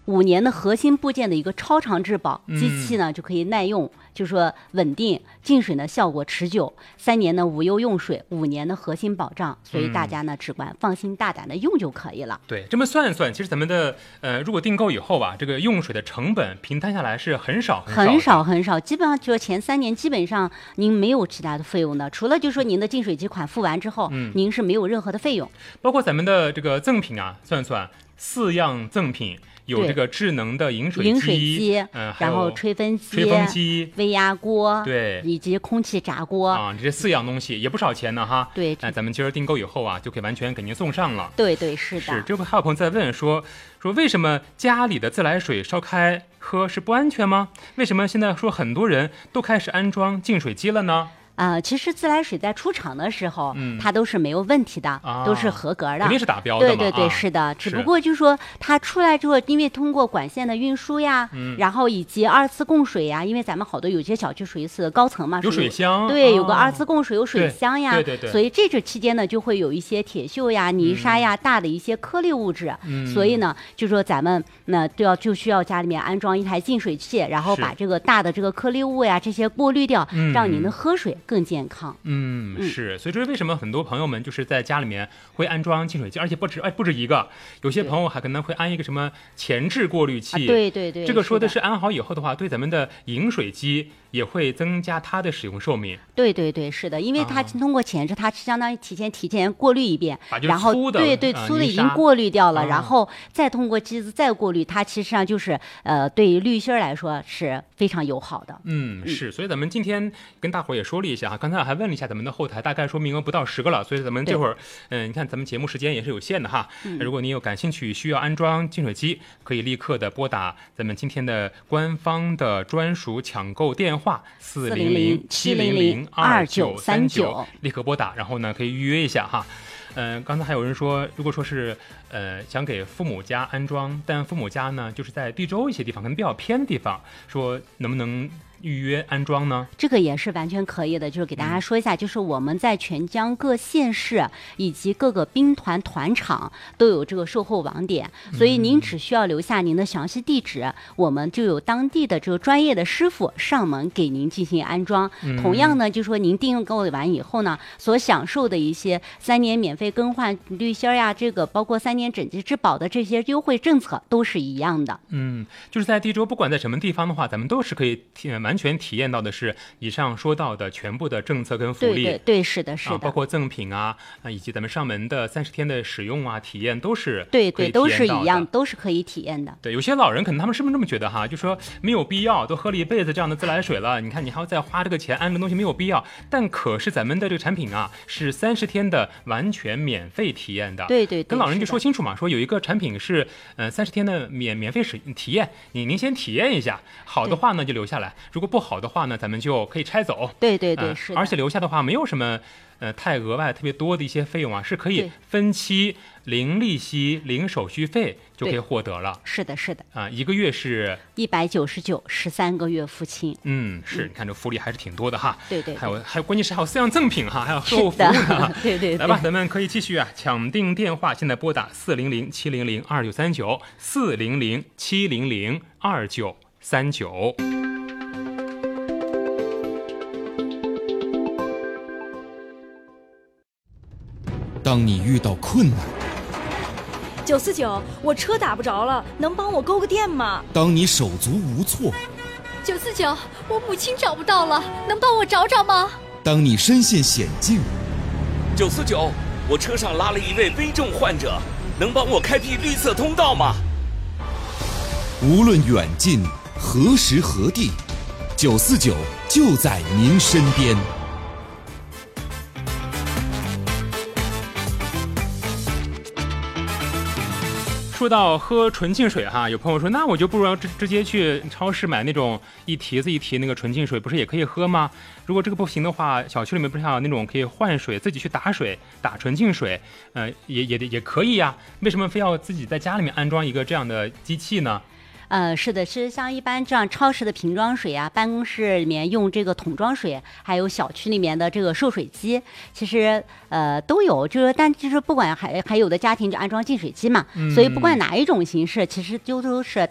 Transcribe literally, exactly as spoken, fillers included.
五年的核心部件的一个超长质保，机器呢就可以耐用，就说稳定，进水呢效果持久，三年呢无忧用水，五年的核心保障，所以大家呢只管放心大胆的用就可以了。 对，这么算一算，其实咱们的呃，如果订购以后吧，这个用水的成本平摊下来是很少很少很少很少，基本上就前三年基本上您没有其他的费用的，除了就说您的净水机款付完之后，嗯、您是没有任何的费用。 包括咱们的这个赠品啊，算算四样赠品。有这个智能的饮水机， 饮水机， 嗯， 然后吹风机、 吹风机、 微压锅， 对， 以及空气炸锅啊，这四样东西也不少钱呢哈。 对， 那咱们今儿订购以后啊，就可以完全给您送上了。 对对，是的。 是，这不还有朋友在问说说为什么家里的自来水烧开喝是不安全吗？为什么现在说很多人都开始安装净水机了呢？ 呃，其实自来水在出厂的时候， 嗯、 它都是没有问题的， 啊、 都是合格的， 肯定是打标的嘛。 对对对， 啊、 是的。只不过就是说它出来之后，因为通过管线的运输呀， 嗯、 然后以及二次供水呀，因为咱们好多有些小区属于是高层嘛， 有水箱， 对， 哦、 有个二次供水，有水箱呀， 对对 对, 对。 所以这个期间呢，就会有一些铁锈呀、泥沙呀、嗯、大的一些颗粒物质。 嗯。 所以呢，就说咱们呢就要就需要家里面安装一台净水器，然后把这个大的这个颗粒物呀这些过滤掉， 嗯、 让您的喝水更健康。 嗯，是，所以这是为什么很多朋友们就是在家里面会安装净水机，而且不止哎不止一个，有些朋友还可能会安一个什么前置过滤器。 啊、对对对， 这个说的是安好以后的话，对咱们的饮水机也会增加它的使用寿命。 对对对，是的，因为它通过前置，它相当于提前提前过滤一遍， 把然后对对粗的已经过滤掉了， 啊、 然后再通过机子再过滤，它其实上就是呃对于滤芯来说是非常友好的。 嗯，是，所以咱们今天跟大伙也说了一下哈，刚才还问了一下咱们的后台，大概说名额不到十个了，所以咱们这会儿，嗯、呃，你看咱们节目时间也是有限的哈。 嗯、 如果你有感兴趣需要安装净水机，可以立刻的拨打咱们今天的官方的专属抢购电话四零零七零零二九三九，立刻拨打，然后呢可以预约一下哈。嗯、呃，刚才还有人说，如果说是呃想给父母家安装，但父母家呢就是在地州一些地方，可能比较偏的地方，说能不能预约安装呢？ 这个也是完全可以的，就是给大家说一下，嗯、就是我们在全疆各县市以及各个兵团团场都有这个售后网点，所以您只需要留下您的详细地址，嗯、我们就有当地的这个专业的师傅上门给您进行安装。 嗯、 同样呢，就说您订购完以后呢，所享受的一些三年免费更换滤芯呀，这个包括三年整机质保的这些优惠政策都是一样的。 嗯，就是在地州，不管在什么地方的话，咱们都是可以体完全体验到的是以上说到的全部的政策跟福利。 对对对，是的，是的， 啊、包括赠品啊，啊，以及咱们上门的三十天的使用啊，体验都是对对，都是一样，都是可以体验的。 对，有些老人可能他们是不是这么觉得哈？就说没有必要，都喝了一辈子这样的自来水了，你看你还要再花这个钱安个东西，没有必要。但可是咱们的这个产品啊，是三十天的完全免费体验的。 对对对， 跟老人就说清楚嘛，说有一个产品是呃三十天的免免费使体验，你您先体验一下，好的话呢就留下来，如果不好的话呢，咱们就可以拆走。 对对对， 呃、 是。 而且留下的话没有什么呃太额外特别多的一些费用啊，是可以分期零利息零手续费就可以获得了。 是的，是的。 啊、呃，一个月是一百九十九，十三个月付清。 嗯，是，你看这福利还是挺多的哈。 对 对, 对。 还有还有，关键是还有四样赠品哈，还有售后服务呢。 对, 对对。 来吧，咱们可以继续啊，抢订电话，现在拨打四零零七零零二九三九，四零零七零零二九三九。 当你遇到困难， 九四九，我车打不着了，能帮我勾个电吗？ 当你手足无措， 九四九，我母亲找不到了，能帮我找找吗？ 当你身陷险境， 九四九，我车上拉了一位危重患者，能帮我开辟绿色通道吗？ 无论远近，何时何地，九四九就在您身边。 说到喝纯净水哈，有朋友说，那我就不如直直接去超市买那种一提子一提那个纯净水，不是也可以喝吗？如果这个不行的话，小区里面不是还有那种可以换水，自己去打水，打纯净水，呃，也也也可以呀。为什么非要自己在家里面安装一个这样的机器呢？ 呃，是的，是像一般这样超市的瓶装水啊，办公室里面用这个桶装水，还有小区里面的这个售水机，其实呃都有，就是但就是不管还还有的家庭就安装净水机嘛， 嗯、 所以不管哪一种形式，其实就都是